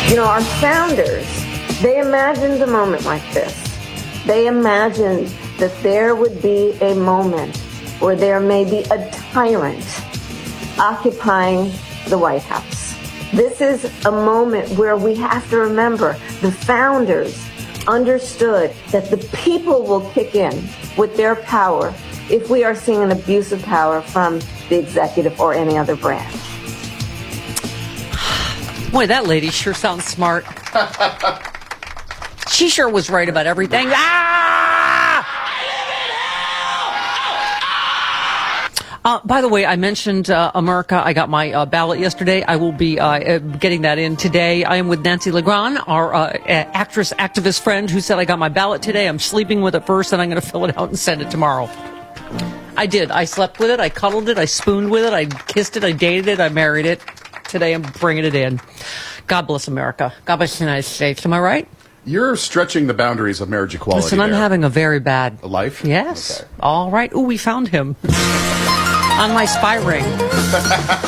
You know, our founders, they imagined a moment like this. They imagined that there would be a moment where there may be a tyrant occupying the White House. This is a moment where we have to remember the founders understood that the people will kick in with their power if we are seeing an abuse of power from the executive or any other branch. Boy, that lady sure sounds smart. She sure was right about everything. By the way, I mentioned America. I got my ballot yesterday. I will be getting that in today. I am with Nancy Legrand, our actress, activist friend who said I got my ballot today. I'm sleeping with it first, and I'm going to fill it out and send it tomorrow. I did. I slept with it. I cuddled it. I spooned with it. I kissed it. I dated it. I married it. Today I'm bringing it in. God bless America. God bless the United States. Am I right? You're stretching the boundaries of marriage equality. Listen, I'm having a very bad life. Yes. Okay. All right. Ooh, we found him on my spy ring.